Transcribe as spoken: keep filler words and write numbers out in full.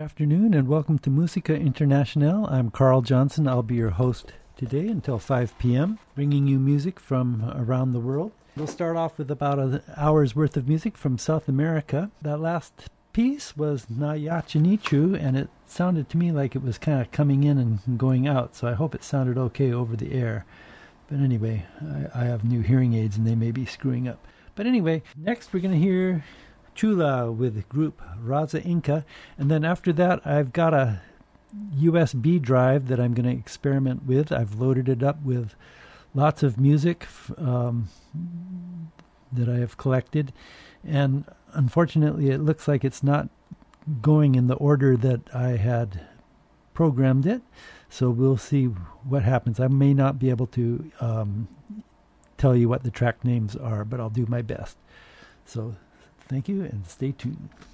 Afternoon and welcome to Musica Internacional. I'm Carl Johnson. I'll be your host today until five p.m., bringing you music from around the world. We'll start off with about an hour's worth of music from South America. That last piece was Nayachinichu, and it sounded to me like it was kind of coming in and going out, so I hope it sounded okay over the air. But anyway, I, I have new hearing aids and they may be screwing up. But anyway, next we're going to hear Chula with group Raza Inca, and then after that I've got a U S B drive that I'm going to experiment with. I've loaded it up with lots of music um, that I have collected, and unfortunately it looks like it's not going in the order that I had programmed it, so we'll see what happens. I may not be able to um, tell you what the track names are, but I'll do my best. So thank you and stay tuned.